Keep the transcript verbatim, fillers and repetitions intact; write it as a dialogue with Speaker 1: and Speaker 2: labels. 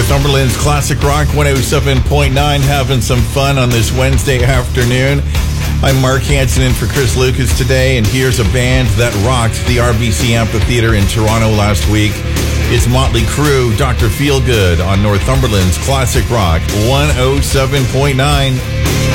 Speaker 1: Northumberland's Classic Rock one oh seven point nine, having some fun on this Wednesday afternoon. I'm Mark Hansen in for Chris Lucas today, and here's a band that rocked the R B C Amphitheater in Toronto last week. It's Motley Crue, Doctor Feelgood on Northumberland's Classic Rock one oh seven point nine.